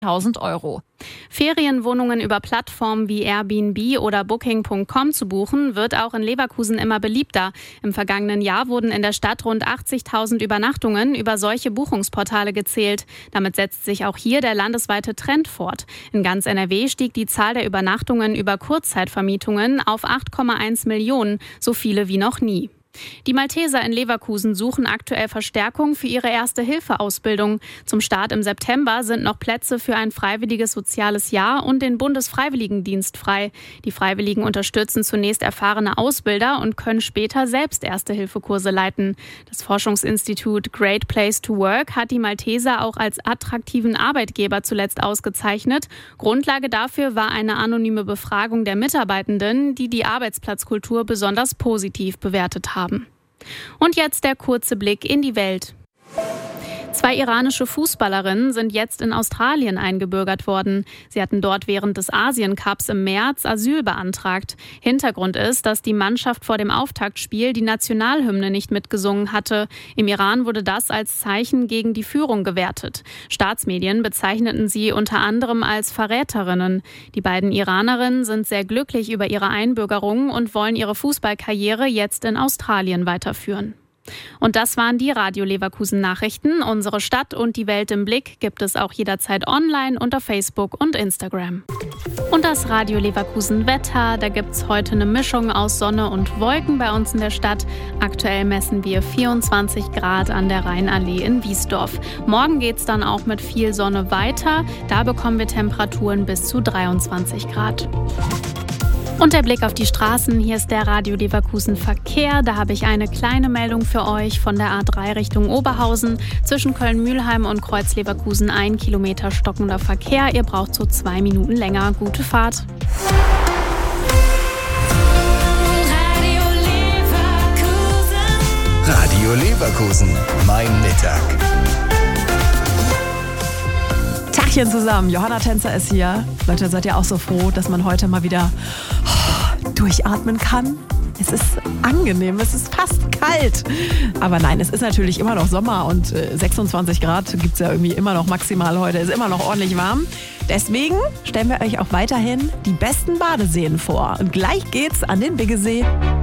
1.000 €. Ferienwohnungen über Plattformen wie Airbnb oder Booking.com zu buchen, wird auch in Leverkusen immer beliebter. Im vergangenen Jahr wurden in der Stadt rund 80.000 Übernachtungen über solche Buchungsportale gezählt. Damit setzt sich auch hier der landesweite Trend fort. In ganz NRW stieg die Zahl der Übernachtungen über Kurzzeitvermietungen auf 8,1 Millionen, so viele wie noch nie. Die Malteser in Leverkusen suchen aktuell Verstärkung für ihre Erste-Hilfe-Ausbildung. Zum Start im September sind noch Plätze für ein freiwilliges soziales Jahr und den Bundesfreiwilligendienst frei. Die Freiwilligen unterstützen zunächst erfahrene Ausbilder und können später selbst Erste-Hilfe-Kurse leiten. Das Forschungsinstitut Great Place to Work hat die Malteser auch als attraktiven Arbeitgeber zuletzt ausgezeichnet. Grundlage dafür war eine anonyme Befragung der Mitarbeitenden, die die Arbeitsplatzkultur besonders positiv bewertet haben. Und jetzt der kurze Blick in die Welt. 2 iranische Fußballerinnen sind jetzt in Australien eingebürgert worden. Sie hatten dort während des Asien-Cups im März Asyl beantragt. Hintergrund ist, dass die Mannschaft vor dem Auftaktspiel die Nationalhymne nicht mitgesungen hatte. Im Iran wurde das als Zeichen gegen die Führung gewertet. Staatsmedien bezeichneten sie unter anderem als Verräterinnen. Die beiden Iranerinnen sind sehr glücklich über ihre Einbürgerung und wollen ihre Fußballkarriere jetzt in Australien weiterführen. Und das waren die Radio Leverkusen Nachrichten. Unsere Stadt und die Welt im Blick gibt es auch jederzeit online unter Facebook und Instagram. Und das Radio Leverkusen Wetter, da gibt es heute eine Mischung aus Sonne und Wolken bei uns in der Stadt. Aktuell messen wir 24 Grad an der Rheinallee in Wiesdorf. Morgen geht es dann auch mit viel Sonne weiter. Da bekommen wir Temperaturen bis zu 23 Grad. Und der Blick auf die Straßen, hier ist der Radio Leverkusen Verkehr. Da habe ich eine kleine Meldung für euch von der A3 Richtung Oberhausen. Zwischen Köln-Mühlheim und Kreuz-Leverkusen 1 Kilometer stockender Verkehr. Ihr braucht so 2 Minuten länger. Gute Fahrt. Radio Leverkusen, mein Mittag. Tachchen zusammen, Johanna Tänzer ist hier. Leute, seid ihr auch so froh, dass man heute mal wieder durchatmen kann? Es ist angenehm, es ist fast kalt. Aber nein, es ist natürlich immer noch Sommer und 26 Grad gibt es ja irgendwie immer noch maximal heute. Ist immer noch ordentlich warm. Deswegen stellen wir euch auch weiterhin die besten Badeseen vor. Und gleich geht's an den Biggesee.